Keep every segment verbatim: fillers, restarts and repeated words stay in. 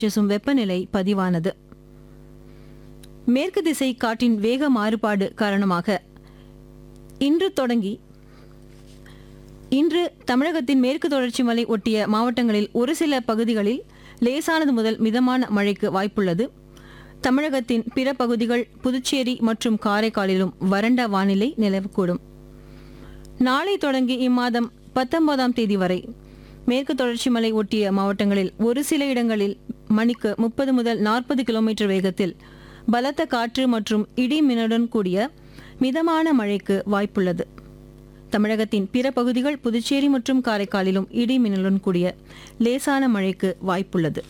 செல்சியஸும் வெப்பநிலை பதிவானது. மேற்கு திசை காற்றின் வேக மாறுபாடு காரணமாக இன்று தொடங்கி இன்று தமிழகத்தின் மேற்கு தொடர்ச்சி மலை ஒட்டிய மாவட்டங்களில் ஒரு சில பகுதிகளில் லேசானது முதல் மிதமான மழைக்கு வாய்ப்புள்ளது. தமிழகத்தின் பிற பகுதிகள், புதுச்சேரி மற்றும் காரைக்காலிலும் வறண்ட வானிலை நிலவக்கூடும். நாளை தொடங்கி இம்மாதம் பத்தொன்பதாம் தேதி வரை மேற்கு தொடர்ச்சி மலை ஒட்டிய மாவட்டங்களில் ஒரு சில இடங்களில் மணிக்கு முப்பது முதல் நாற்பது கிலோமீட்டர் வேகத்தில் பலத்த காற்று மற்றும் இடி மின்னலுடன் கூடிய மிதமான மழைக்கு வாய்ப்புள்ளது. தமிழகத்தின் பிற பகுதிகள், புதுச்சேரி மற்றும் காரைக்காலிலும் இடி மின்னலுடன் கூடிய லேசான மழைக்கு வாய்ப்புள்ளது.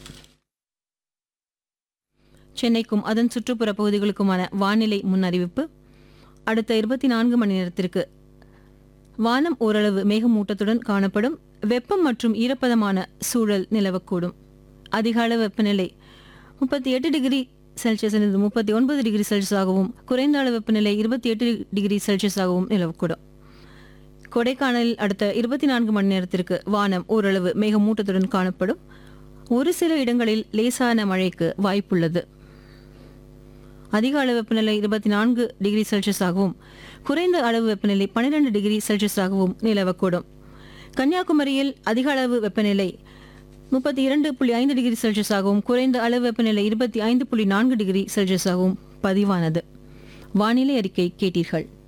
சென்னைக்கும் அதன் சுற்றுப்புற பகுதிகளுக்குமான வானிலை முன்னறிவிப்பு. அடுத்த இருபத்தி நான்கு மணி நேரத்திற்கு வானம் ஓரளவு மேகமூட்டத்துடன் காணப்படும். வெப்பம் மற்றும் ஈரப்பதமான சூழல் நிலவக்கூடும். அதிக அளவு வெப்பநிலை முப்பத்தி எட்டு டிகிரி செல்சியஸிலிருந்து முப்பத்தி ஒன்பது டிகிரி செல்சியஸாகவும், குறைந்த அளவு வெப்பநிலை இருபத்தி எட்டு டிகிரி செல்சியஸாகவும் நிலவக்கூடும். கொடைக்கானலில் அடுத்த இருபத்தி நான்கு மணி நேரத்திற்கு வானம் ஓரளவு மேகமூட்டத்துடன் காணப்படும். ஒரு சில இடங்களில் லேசான மழைக்கு வாய்ப்புள்ளது. அதிக அளவு வெப்பநிலை இருபத்தி நான்கு டிகிரி செல்சியஸாகவும், குறைந்த அளவு வெப்பநிலை பன்னிரண்டு டிகிரி செல்சியஸாகவும் நிலவக்கூடும். கன்னியாகுமரியில் அதிக அளவு வெப்பநிலை முப்பத்தி இரண்டு புள்ளி ஐந்து டிகிரி செல்சியஸாகவும், குறைந்த அளவு வெப்பநிலை இருபத்தி ஐந்து புள்ளி நான்கு டிகிரி செல்சியஸாகவும் பதிவானது. வானிலை அறிக்கை கேட்டீர்கள்.